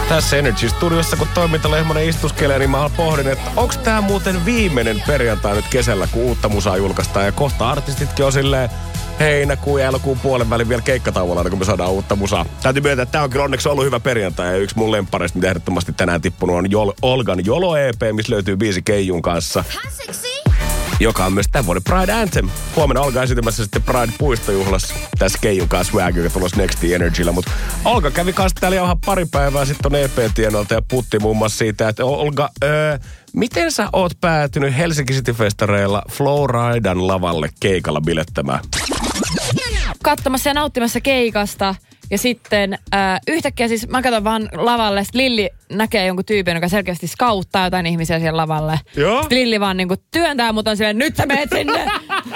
Tässä Energy-studiossa, kun toimintalehmonen istuskelee, niin mä pohdin, että onks tää muuten viimeinen perjantai nyt kesällä, kun uutta musaa julkaistaan. Ja kohta artistitkin on silleen heinäkuun ja elokuun puolen välin vielä keikkatauolla, kun me saadaan uutta musaa. Täytyy myöntää, että tää on kyllä onneksi ollut hyvä perjantai. Ja yksi mun lemppareista, mitä ehdottomasti tänään tippunut, on Olgan Jolo EP, missä löytyy biisi Keijun kanssa. Joka on myös tämän vuoden Pride Anthem. Huomenna Olga esitymässä sitten Pride-puistojuhlassa. Tässä Keijun kanssa Swag, joka tulossa Next Energyllä. Mutta Olga kävi kanssa täällä ihan pari päivää sitten on EP-tienoilta ja putti muun muassa siitä, että Olga, miten sä oot päätynyt Helsinki City-festareilla Flowridan lavalle keikalla bilettämään? Katsomassa ja nauttimassa keikasta. Ja sitten yhtäkkiä siis mä katson vaan lavalle, sitten Lilli näkee jonkun tyypin, joka selkeästi skauttaa jotain ihmisiä siellä lavalle. Joo. Sitten Lilli vaan niinku työntää mut on silleen, nyt sä meet sinne.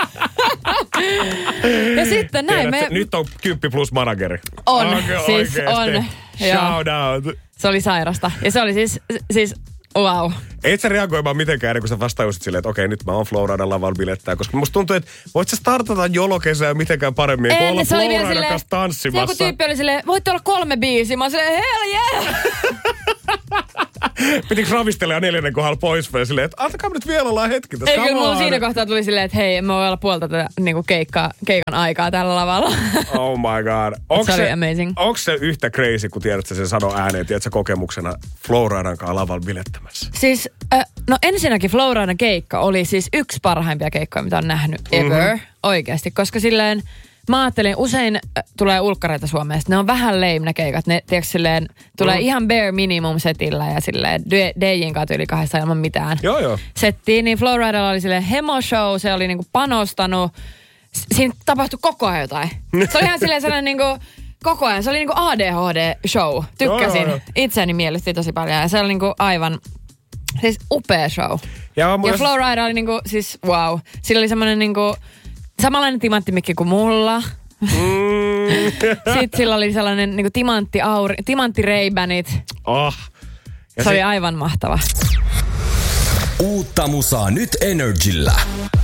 Ja sitten näin me... Nyt on 10 plus manageri. On, siis on. Shout out. Se oli sairasta. Ja se oli siis wow. Et sä reagoimaan mitenkään ennen kuin sä vastaan just silleen, että okei, nyt mä oon Flowridan lavalla bilettää. Koska musta tuntuu, että voit sä startata jolokesää mitenkään paremmin, kun olla Flowridan kanssa tanssimassa. Se joku tyyppi oli silleen, voitte olla 3 biisiä. Mä oon silleen, hell yeah! Pitikö ravistella 4. kohdalla pois vai silleen, että antakaa nyt vielä ollaan hetki tässä. Ei, kyllä mulla siinä kohtaa tuli silleen, että hei, me voi olla puolta tätä niinku keikan aikaa tällä lavalla. Oh my god. Se oli amazing. Onko se yhtä crazy, kun tiedät sä sen sano ääneen, tiedät sä kokemuksena Flowridan kanssa lavalla bilettämässä? Siis, no ensinnäkin Flowridan keikka oli siis yksi parhaimpia keikkoja, mitä on nähnyt ever. Oikeasti, koska silleen mä ajattelin, usein tulee ulkkareita Suomeen, ne on vähän lame ne keikat. Ne tiedätkö silleen, tulee ihan bare minimum setillä ja silleen DJin kanssa yli 2 ilman mitään. Joo. Settiin, niin Flowridalla oli silleen hemo show, se oli niinku panostanut. Siinä tapahtui koko ajan jotain. Se oli ihan silleen sellainen niinku koko ajan, se oli niinku ADHD-show. Tykkäsin. Joo. Itseäni miellytti tosi paljon ja se oli niinku aivan, siis upea show. Ja Flowrida oli niinku, siis wow. Sillä oli semmoinen niinku samanlainen timanttimikke kuin mulla. Sitten sillä oli sellainen niinku timantti Ray-Banit. Se oli aivan mahtava. Uutta musaa nyt Energyllä.